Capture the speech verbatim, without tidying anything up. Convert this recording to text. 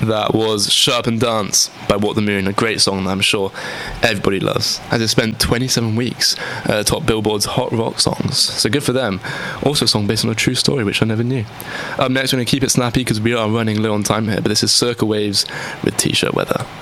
That was Shut Up and Dance by Walk the Moon, a great song that I'm sure everybody loves, as it spent twenty-seven weeks uh, top Billboard's Hot Rock Songs, so good for them. Also a song based on a true story, which I never knew. Up next, we're going to keep it snappy because we are running low on time here, but this is Circle Waves with T-Shirt Weather.